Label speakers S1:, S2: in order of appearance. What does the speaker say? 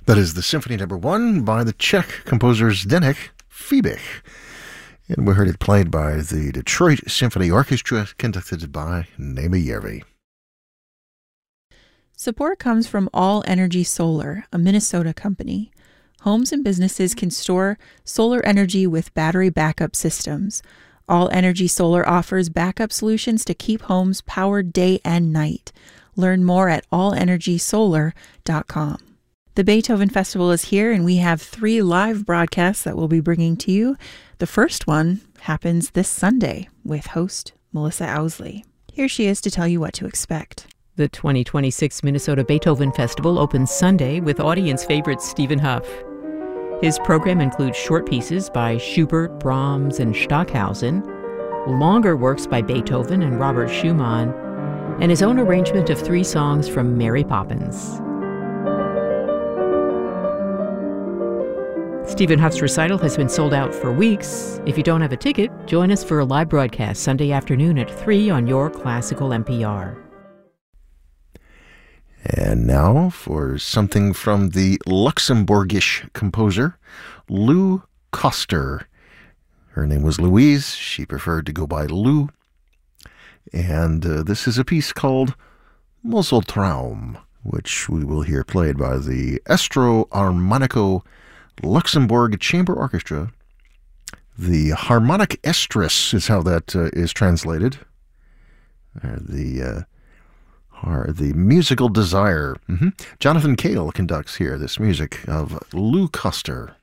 S1: That is the Symphony No. 1 by the Czech composers Zdeněk Fibich. And we heard it played by the Detroit Symphony Orchestra, conducted by Naima Järvi.
S2: Support comes from All Energy Solar, a Minnesota company. Homes and businesses can store solar energy with battery backup systems. All Energy Solar offers backup solutions to keep homes powered day and night. Learn more at allenergysolar.com. The Beethoven Festival is here, and we have 3 live broadcasts that we'll be bringing to you. The first one happens this Sunday with host Melissa Owsley. Here she is to tell you what to expect.
S3: The 2026 Minnesota Beethoven Festival opens Sunday with audience favorite Stephen Hough. His program includes short pieces by Schubert, Brahms, and Stockhausen, longer works by Beethoven and Robert Schumann, and his own arrangement of 3 songs from Mary Poppins. Stephen Hough's recital has been sold out for weeks. If you don't have a ticket, join us for a live broadcast Sunday afternoon at 3 on your classical NPR.
S1: And now for something from the Luxembourgish composer Lou Koster. Her name was Louise. She preferred to go by Lou. And this is a piece called Mosseltraum, which we will hear played by the Estro Armonico Luxembourg Chamber Orchestra. The harmonic estrus is how that is translated. The musical desire. Jonathan Cale conducts here this music of Lou Koster.